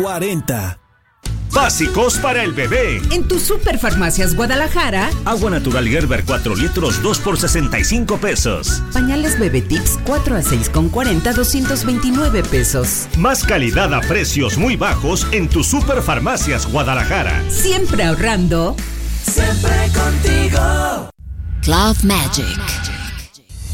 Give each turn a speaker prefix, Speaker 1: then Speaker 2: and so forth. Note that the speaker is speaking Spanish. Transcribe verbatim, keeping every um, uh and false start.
Speaker 1: cuarenta.
Speaker 2: Básicos para el bebé.
Speaker 3: En tu Superfarmacias Guadalajara.
Speaker 2: Agua natural Gerber cuatro litros, dos por sesenta y cinco pesos.
Speaker 3: Pañales Bebé Tips cuatro a seis con cuarenta, doscientos veintinueve pesos.
Speaker 2: Más calidad a precios muy bajos en tu Superfarmacias Guadalajara.
Speaker 3: Siempre ahorrando.
Speaker 4: Siempre contigo.
Speaker 5: Club Magic.